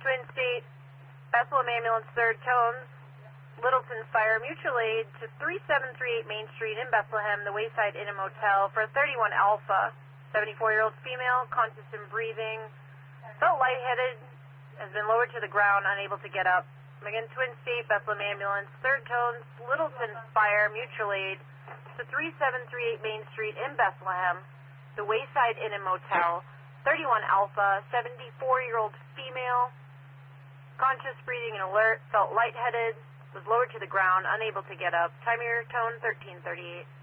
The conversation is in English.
Twin State, Bethlehem Ambulance, third tones, Littleton Fire, mutual aid to 3738 Main Street in Bethlehem, the Wayside Inn and Motel for 31 Alpha, 74-year-old female, conscious and breathing, felt lightheaded, has been lowered to the ground, unable to get up. Again, Twin State, Bethlehem Ambulance, third tones, Littleton Fire, mutual aid to 3738 Main Street in Bethlehem, the Wayside Inn and Motel, 31 Alpha, 74-year-old female, conscious, breathing, and alert, felt lightheaded, was lowered to the ground, unable to get up. Time of your tone, 1338.